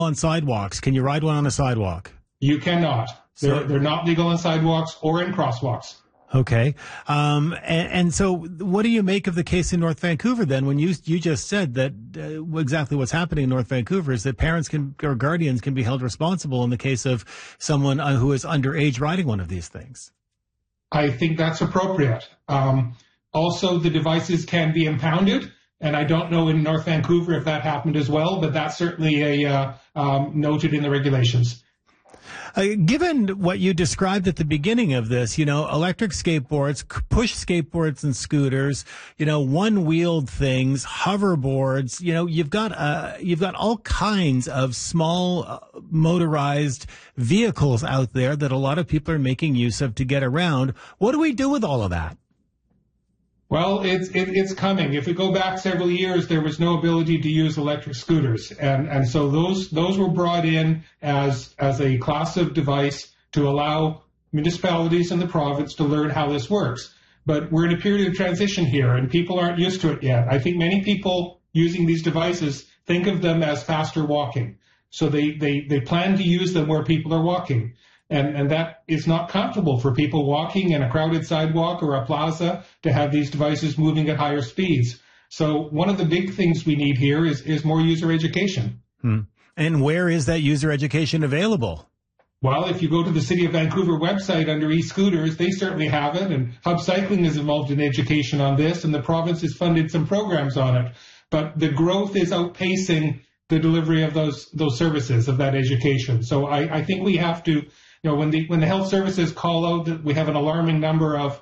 on sidewalks. Can you ride one on a sidewalk? You cannot. They're not legal on sidewalks or in crosswalks. Okay. And so what do you make of the case in North Vancouver then, when you just said that exactly what's happening in North Vancouver is that parents or guardians can be held responsible in the case of someone who is underage riding one of these things? I think that's appropriate. Also, the devices can be impounded, and I don't know in North Vancouver if that happened as well, but that's certainly noted in the regulations. Given what you described at the beginning of this, electric skateboards, push skateboards and scooters, one-wheeled things, hoverboards, you've got all kinds of small motorized vehicles out there that a lot of people are making use of to get around. What do we do with all of that? Well, it's coming. If we go back several years, there was no ability to use electric scooters, and so those were brought in as a class of device to allow municipalities in the province to learn how this works. But we're in a period of transition here, and people aren't used to it yet. I think many people using these devices think of them as faster walking, so they plan to use them where people are walking. And that is not comfortable for people walking in a crowded sidewalk or a plaza to have these devices moving at higher speeds. So one of the big things we need here is more user education. And where is that user education available? Well, if you go to the City of Vancouver website under e-scooters, they certainly have it. And Hub Cycling is involved in education on this, and the province has funded some programs on it. But the growth is outpacing the delivery of those services, of that education. So I think we have to... when the health services call out that we have an alarming number of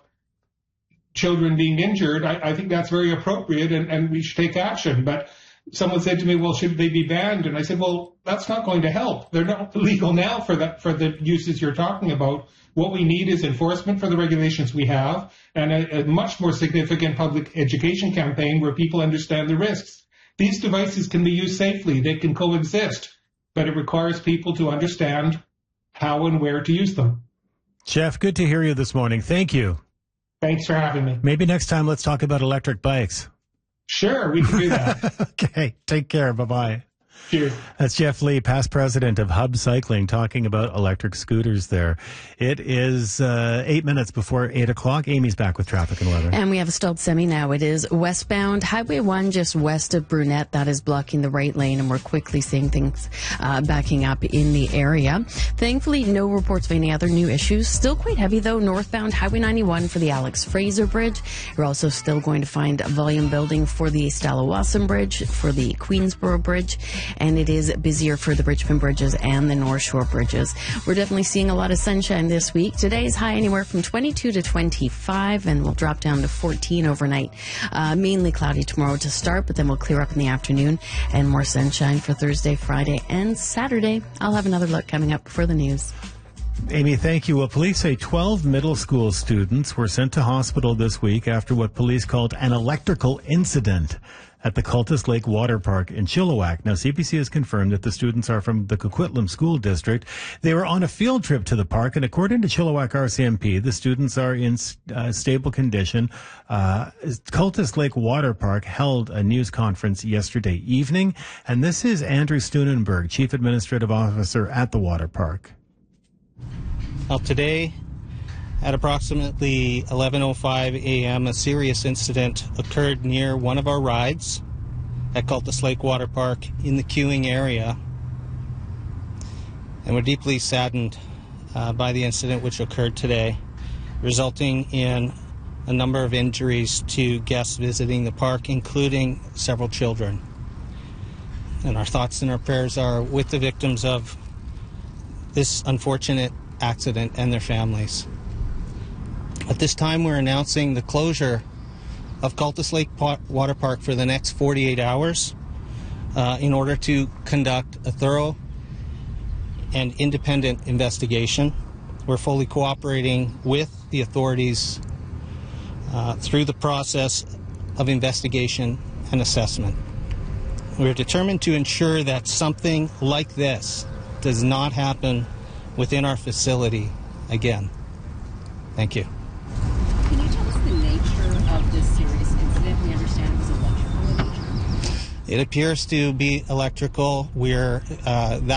children being injured, I think that's very appropriate and we should take action. But someone said to me, well, should they be banned? And I said, well, that's not going to help. They're not legal now for the uses you're talking about. What we need is enforcement for the regulations we have and a much more significant public education campaign where people understand the risks. These devices can be used safely. They can coexist, but it requires people to understand how and where to use them. Jeff, good to hear you this morning. Thank you. Thanks for having me. Maybe next time let's talk about electric bikes. Sure, we can do that. Okay, take care. Bye-bye. Cheers. That's Jeff Lee, past president of Hub Cycling, talking about electric scooters there. It is 8 minutes before 8 o'clock. Amy's back with traffic and weather. And we have a stalled semi now. It is westbound Highway 1 just west of Brunette. That is blocking the right lane, and we're quickly seeing things backing up in the area. Thankfully, no reports of any other new issues. Still quite heavy, though, northbound Highway 91 for the Alex Fraser Bridge. You're also still going to find volume building for the Stallawasam Bridge, for the Queensboro Bridge, and it is busier for the Richmond bridges and the North Shore bridges. We're definitely seeing a lot of sunshine this week. Today's high anywhere from 22 to 25, and we'll drop down to 14 overnight. Mainly cloudy tomorrow to start, but then we'll clear up in the afternoon, and more sunshine for Thursday, Friday, and Saturday. I'll have another look coming up for the news. Amy, thank you. Well, police say 12 middle school students were sent to hospital this week after what police called an electrical incident at the Cultus Lake Water Park in Chilliwack. Now, CBC has confirmed that the students are from the Coquitlam School District. They were on a field trip to the park, and according to Chilliwack RCMP, the students are in stable condition. Cultus Lake Water Park held a news conference yesterday evening, and this is Andrew Steunenberg, Chief Administrative Officer at the water park. Well, today, at approximately 11:05 a.m., a serious incident occurred near one of our rides at Cultus Lake Water Park in the queuing area. And we're deeply saddened by the incident which occurred today, resulting in a number of injuries to guests visiting the park, including several children. And our thoughts and our prayers are with the victims of this unfortunate accident and their families. At this time, we're announcing the closure of Cultus Lake Water Park for the next 48 hours in order to conduct a thorough and independent investigation. We're fully cooperating with the authorities through the process of investigation and assessment. We're determined to ensure that something like this does not happen within our facility again. Thank you. Can you tell us the nature of this serious incident? We understand it was electrical in nature. It appears to be electrical. We're